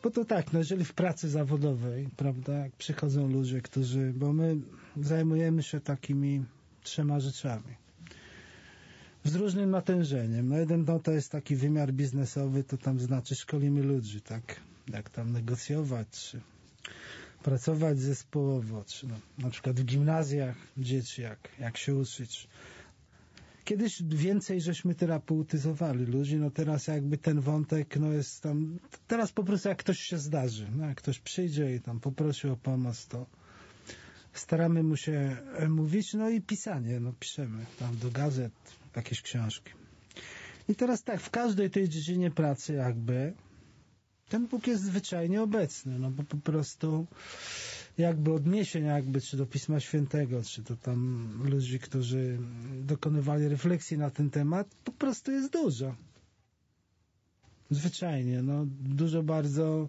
Bo to tak, no jeżeli w pracy zawodowej, prawda, jak przychodzą ludzie, bo my zajmujemy się takimi 3 rzeczami. Z różnym natężeniem. No jeden to jest taki wymiar biznesowy, to tam znaczy szkolimy ludzi, tak? Jak tam negocjować, czy pracować zespołowo, czy na przykład w gimnazjach dzieci, jak się uczyć. Kiedyś więcej żeśmy terapeutyzowali ludzi, no teraz jakby ten wątek, no jest tam, teraz po prostu jak ktoś się zdarzy, no jak ktoś przyjdzie i tam poprosi o pomoc, to staramy mu się mówić, no i pisanie, no piszemy tam do gazet jakieś książki. I teraz tak, w każdej tej dziedzinie pracy jakby ten Bóg jest zwyczajnie obecny, no bo po prostu jakby odniesień jakby, czy do Pisma Świętego, czy do tam ludzi, którzy dokonywali refleksji na ten temat, po prostu jest dużo. Zwyczajnie, no dużo bardzo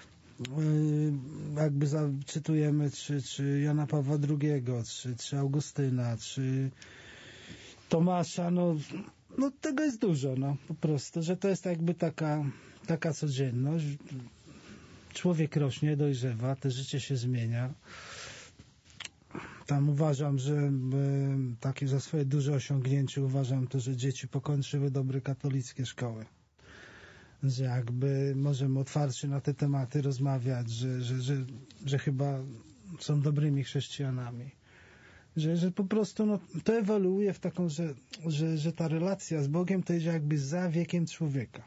jakby czytujemy czy Jana Pawła II, czy Augustyna, czy Tomasza, no tego jest dużo, no po prostu, że to jest jakby taka codzienność. Człowiek rośnie, dojrzewa, te życie się zmienia. Tam uważam, że takie za swoje duże osiągnięcie uważam to, że dzieci pokończyły dobre katolickie szkoły. Że jakby możemy otwarcie na te tematy rozmawiać, że chyba są dobrymi chrześcijanami. Że po prostu no, to ewoluuje w taką, że ta relacja z Bogiem to jest jakby za wiekiem człowieka.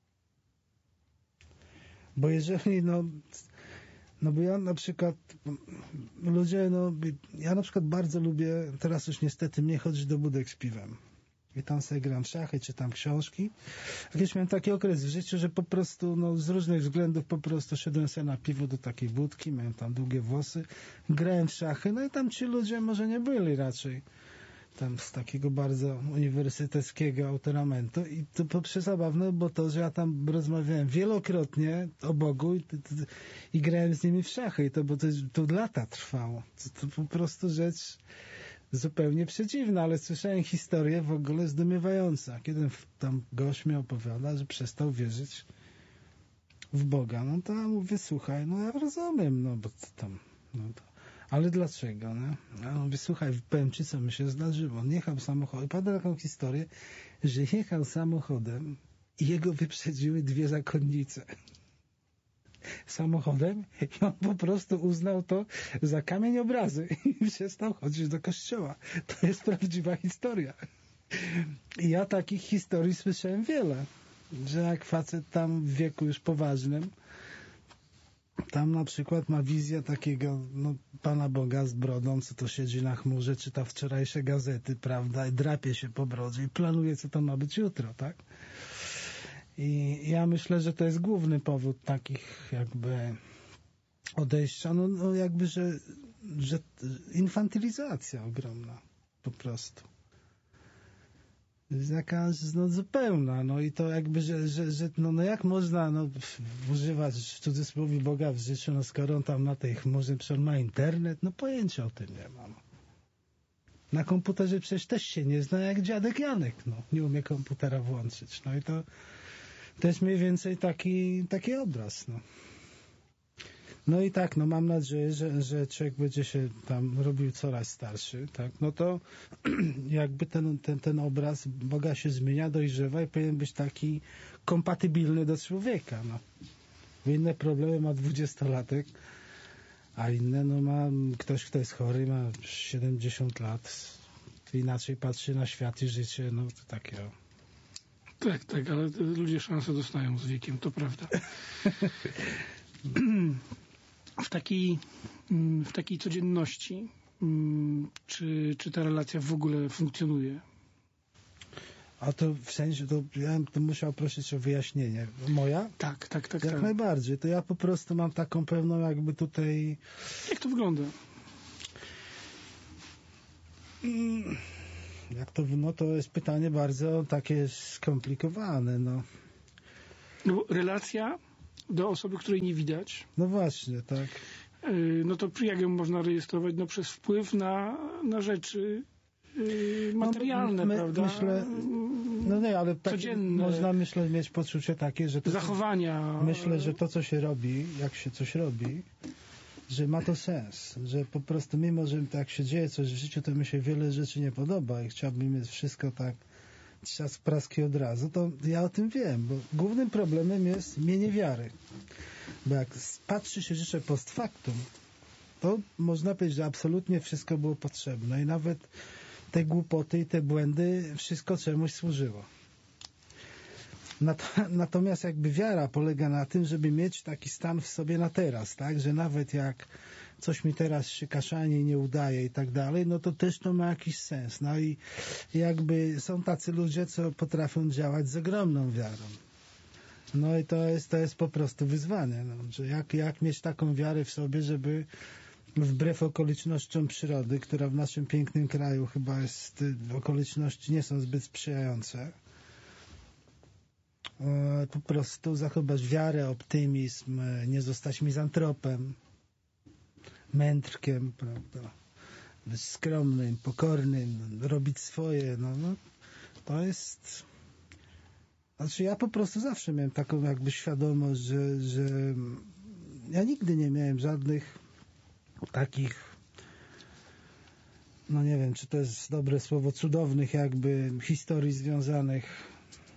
Bo jeżeli, no bo ja na przykład, ludzie, ja na przykład bardzo lubię, teraz już niestety mnie chodzić do budek z piwem. I tam sobie gram w szachy, czytam książki. Kiedyś miałem taki okres w życiu, że po prostu, z różnych względów po prostu szedłem sobie na piwo do takiej budki, miałem tam długie włosy, grałem w szachy, no i tam ci ludzie może nie byli raczej tam z takiego bardzo uniwersyteckiego autoramentu i to przezabawne, bo to, że ja tam rozmawiałem wielokrotnie o Bogu i grałem z nimi w szachy bo to lata trwało. To po prostu rzecz zupełnie przeciwna, ale słyszałem historię w ogóle zdumiewająca. Kiedy tam gość mi opowiada, że przestał wierzyć w Boga. No to ja mówię, słuchaj, no ja rozumiem, bo tam, ale dlaczego, nie? Ja mówię, słuchaj, powiem ci, co mi się zdarzyło. On jechał samochodem, pada taką historię, że jechał samochodem i jego wyprzedziły 2 zakonnice. Samochodem i on po prostu uznał to za kamień obrazy i przestał chodzić do kościoła. To jest prawdziwa historia. I ja takich historii słyszałem wiele, że jak facet tam w wieku już poważnym tam na przykład ma wizję takiego Pana Boga z brodą, co to siedzi na chmurze, czyta wczorajsze gazety, prawda, i drapie się po brodzie i planuje, co to ma być jutro, tak? I ja myślę, że to jest główny powód takich jakby odejścia, jakby, że infantylizacja ogromna po prostu. Jakaś zupełna, i to jakby, że jak można używać w cudzysłowie Boga w życiu, skoro on tam na tej chmurze, przecież on ma internet, pojęcia o tym nie ma. Na komputerze przecież też się nie zna, jak dziadek Janek, nie umie komputera włączyć. I to jest mniej więcej taki obraz, No i tak, mam nadzieję, że człowiek będzie się tam robił coraz starszy, tak? To jakby ten obraz Boga się zmienia, dojrzewa i powinien być taki kompatybilny do człowieka, Bo inne problemy ma 20-latek, a inne, ma ktoś, kto jest chory, ma 70 lat, inaczej patrzy na świat i życie, to takie Tak, ale ludzie szansę dostają z wiekiem, to prawda. W takiej codzienności, czy ta relacja w ogóle funkcjonuje? A to w sensie, to ja bym to musiał prosić o wyjaśnienie. Moja? Tak. Jak najbardziej. To ja po prostu mam taką pewną jakby tutaj... Jak to wygląda? Jak to, to jest pytanie bardzo takie skomplikowane, No bo relacja do osoby, której nie widać. No właśnie, tak. To jak ją można rejestrować? Przez wpływ na rzeczy materialne, prawda? Myślę, No nie, ale codzienne można, myślę, mieć poczucie takie, że zachowania. Myślę, że to, co się robi, jak się coś robi, że ma to sens, że po prostu mimo, że tak się dzieje coś w życiu, to mi się wiele rzeczy nie podoba i chciałbym mieć wszystko tak trzask praski od razu, to ja o tym wiem, bo głównym problemem jest mienie wiary. Bo jak patrzy się rzeczy post factum, to można powiedzieć, że absolutnie wszystko było potrzebne i nawet te głupoty i te błędy, wszystko czemuś służyło. Natomiast jakby wiara polega na tym, żeby mieć taki stan w sobie na teraz, tak, że nawet jak coś mi teraz się kaszanie nie udaje i tak dalej, no to też to ma jakiś sens. No i jakby są tacy ludzie, co potrafią działać z ogromną wiarą. No i to jest po prostu wyzwanie, no, że jak mieć taką wiarę w sobie, żeby wbrew okolicznościom przyrody, która w naszym pięknym kraju chyba jest, okoliczności nie są zbyt sprzyjające, po prostu zachować wiarę, optymizm, nie zostać mizantropem, mędrkiem, prawda, być skromnym, pokornym, robić swoje, no to jest... Znaczy ja po prostu zawsze miałem taką jakby świadomość, że ja nigdy nie miałem żadnych takich, no nie wiem, czy to jest dobre słowo, cudownych jakby historii związanych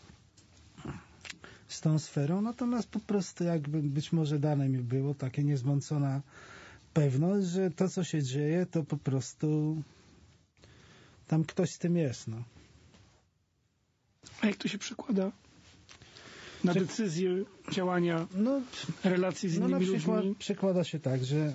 z tą sferą, natomiast po prostu jakby być może dane mi było takie niezmącona pewność, że to, co się dzieje, to po prostu tam ktoś z tym jest, no. A jak to się przekłada na decyzje, działania, relacje z innymi ludźmi? Przekłada się tak, że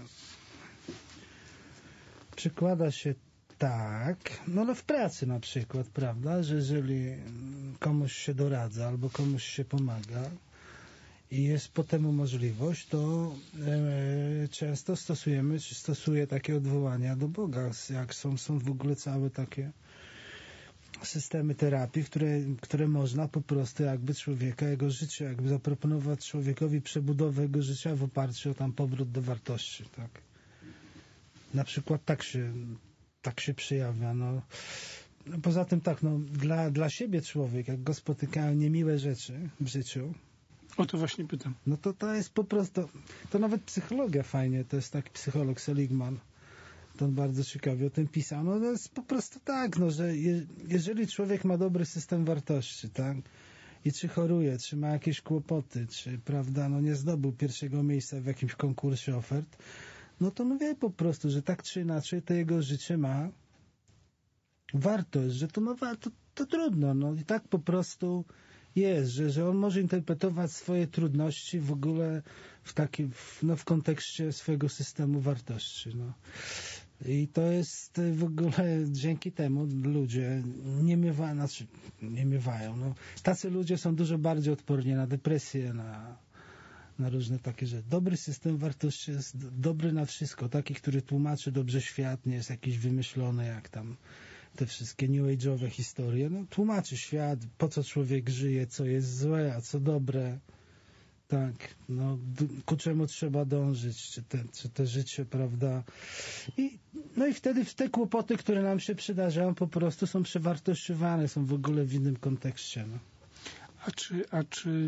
no w pracy na przykład, prawda, że jeżeli komuś się doradza albo komuś się pomaga i jest po temu możliwość, to często stosuję takie odwołania do Boga, jak są w ogóle całe takie systemy terapii, które można po prostu jakby człowieka, jego życie, jakby zaproponować człowiekowi przebudowę jego życia w oparciu o tam powrót do wartości, tak. Na przykład tak się przejawia, no. Poza tym tak, no, dla siebie człowiek, jak go spotykają niemiłe rzeczy w życiu, o to właśnie pytam. No to jest po prostu, to nawet psychologia fajnie, to jest taki psycholog Seligman, to on bardzo ciekawie o tym pisał, no to jest po prostu tak, no, że jeżeli człowiek ma dobry system wartości, tak, i czy choruje, czy ma jakieś kłopoty, czy, prawda, no nie zdobył pierwszego miejsca w jakimś konkursie ofert, no to no wie po prostu, że tak czy inaczej to jego życie ma wartość, że to ma to trudno, no i tak po prostu jest, że on może interpretować swoje trudności w ogóle w kontekście swojego systemu wartości, no. I to jest w ogóle dzięki temu ludzie nie miewają, no. Tacy ludzie są dużo bardziej odporni na depresję, na różne takie rzeczy. Dobry system wartości jest dobry na wszystko. Taki, który tłumaczy dobrze świat, nie jest jakiś wymyślony, jak tam te wszystkie new age'owe historie. No, tłumaczy świat, po co człowiek żyje, co jest złe, a co dobre. Tak, no, ku czemu trzeba dążyć, czy te życie, prawda. No i wtedy te kłopoty, które nam się przydarzają, po prostu są przewartościowane, są w ogóle w innym kontekście. No. A czy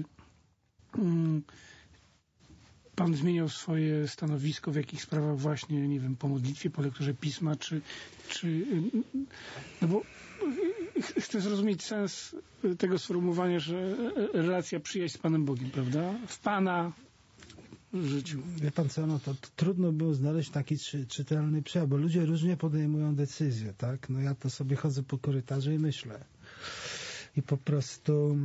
Pan zmieniał swoje stanowisko w jakich sprawach właśnie, nie wiem, po modlitwie, po lekturze pisma, czy no bo chcę zrozumieć sens tego sformułowania, że relacja przyjaźń z Panem Bogiem, prawda? W Pana życiu. Wie Pan co, no to trudno było znaleźć taki czytelny przejaw, bo ludzie różnie podejmują decyzje, tak? No ja to sobie chodzę po korytarzu i myślę. I po prostu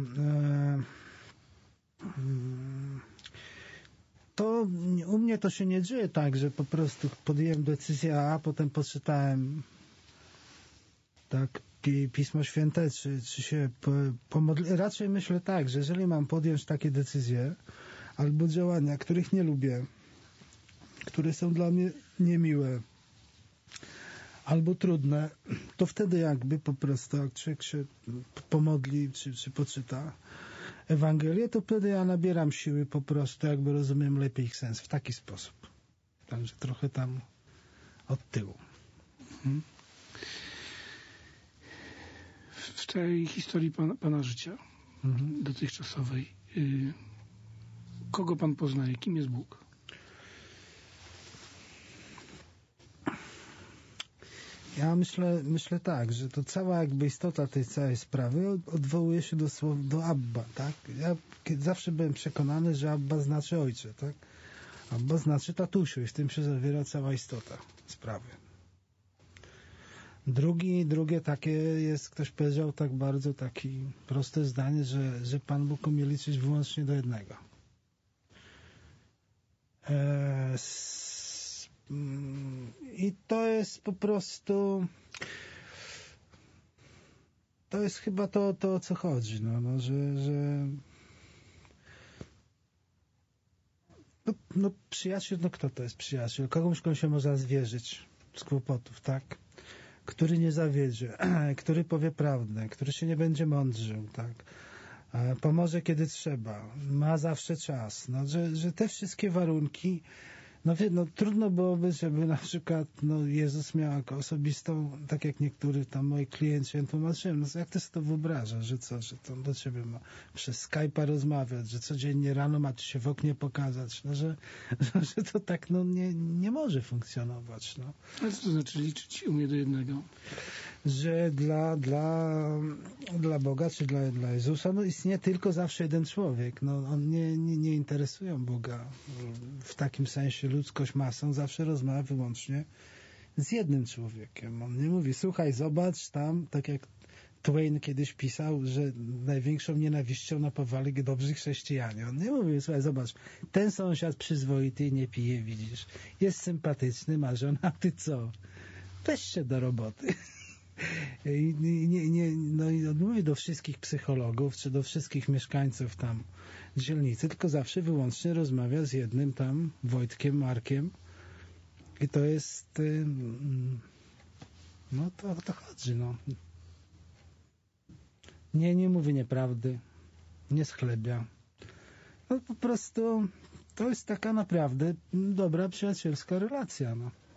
to u mnie to się nie dzieje tak, że po prostu podjąłem decyzję A, potem poczytałem tak Pismo Święte, czy się pomodliłem. Raczej myślę tak, że jeżeli mam podjąć takie decyzje albo działania, których nie lubię, które są dla mnie niemiłe albo trudne, to wtedy jakby po prostu, jak człowiek się pomodli, czy poczyta Ewangelię, to wtedy ja nabieram siły po prostu, jakby rozumiem lepiej ich sens w taki sposób. Także trochę tam od tyłu. tej historii pana życia dotychczasowej, kogo pan poznaje? Kim jest Bóg? Ja myślę tak, że to cała jakby istota tej całej sprawy odwołuje się do Abba, tak? Ja zawsze byłem przekonany, że Abba znaczy ojcze, tak? Abba znaczy tatusiu i w tym się zawiera cała istota sprawy. Drugie takie jest, ktoś powiedział tak bardzo takie proste zdanie, że Pan Bóg umie liczyć wyłącznie do jednego. I to jest po prostu, to jest chyba to o co chodzi, że przyjaciel, kto to jest przyjaciel? Komuś się można zwierzyć z kłopotów, tak? Który nie zawiedzie, który powie prawdę, który się nie będzie mądrzył, tak? Pomoże kiedy trzeba, ma zawsze czas, że te wszystkie warunki, trudno byłoby, żeby na przykład Jezus miał jako osobistą, tak jak niektórzy tam moi klienci, ja tłumaczyłem, jak ty sobie to wyobrażasz, że to do ciebie ma przez Skype'a rozmawiać, że codziennie rano ma ci się w oknie pokazać, że to tak nie może funkcjonować. Ale co to znaczy liczyć umie do jednego? Że dla Boga, czy dla Jezusa, istnieje tylko zawsze jeden człowiek. On nie interesują Boga w takim sensie ludzkość masą, zawsze rozmawia wyłącznie z jednym człowiekiem. On nie mówi, słuchaj, zobacz tam, tak jak Twain kiedyś pisał, że największą nienawiścią napawali dobrzy chrześcijanie. On nie mówi, słuchaj, zobacz, ten sąsiad przyzwoity nie pije, widzisz, jest sympatyczny, ma żonę, a ty co? Weź się do roboty. I on mówi do wszystkich psychologów, czy do wszystkich mieszkańców tam dzielnicy, tylko zawsze wyłącznie rozmawia z jednym tam Wojtkiem, Markiem. I to jest to o to chodzi, Nie mówi nieprawdy, nie schlebia. Po prostu to jest taka naprawdę dobra, przyjacielska relacja,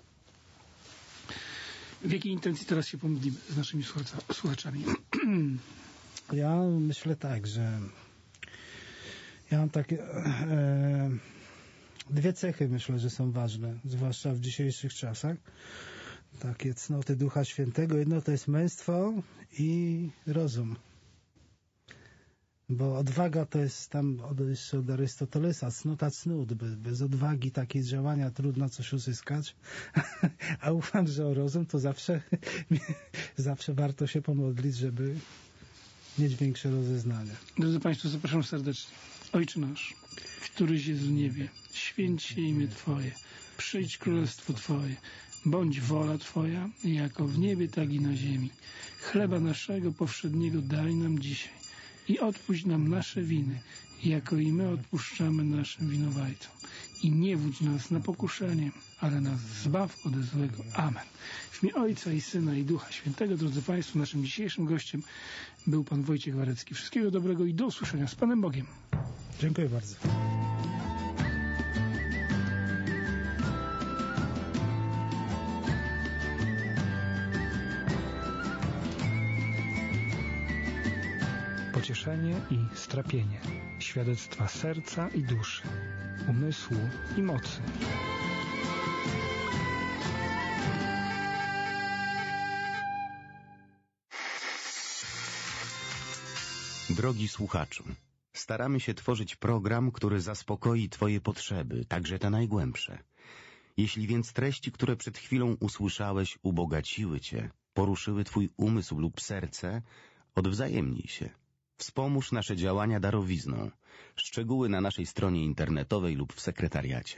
W jakiej intencji teraz się pomodlimy z naszymi słuchaczami? Ja myślę tak, że ja mam takie dwie cechy, myślę, że są ważne, zwłaszcza w dzisiejszych czasach. Takie cnoty Ducha Świętego. Jedno to jest męstwo i rozum. Bo odwaga to jest tam jeszcze od Arystotelesa, cnota cnót. Bez odwagi takiej działania trudno coś uzyskać. A ufam, że o rozum to zawsze warto się pomodlić, żeby mieć większe rozeznanie. Drodzy Państwo, zapraszam serdecznie. Ojcze nasz, któryś jest w niebie, święć się imię Twoje, przyjdź królestwo Twoje, bądź wola Twoja, jako w niebie, tak i na ziemi. Chleba naszego powszedniego daj nam dzisiaj i odpuść nam nasze winy, jako i my odpuszczamy naszym winowajcom. I nie wódź nas na pokuszenie, ale nas zbaw ode złego. Amen. W imię Ojca i Syna i Ducha Świętego, drodzy Państwo, naszym dzisiejszym gościem był Pan Wojciech Warecki. Wszystkiego dobrego i do usłyszenia z Panem Bogiem. Dziękuję bardzo. Pocieszenie i strapienie, świadectwa serca i duszy, umysłu i mocy. Drogi słuchaczu, staramy się tworzyć program, który zaspokoi Twoje potrzeby, także te najgłębsze. Jeśli więc treści, które przed chwilą usłyszałeś, ubogaciły Cię, poruszyły Twój umysł lub serce, odwzajemnij się. Wspomóż nasze działania darowizną. Szczegóły na naszej stronie internetowej lub w sekretariacie.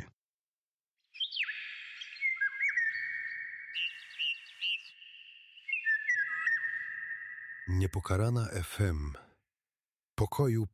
Niepokalana FM. Pokoju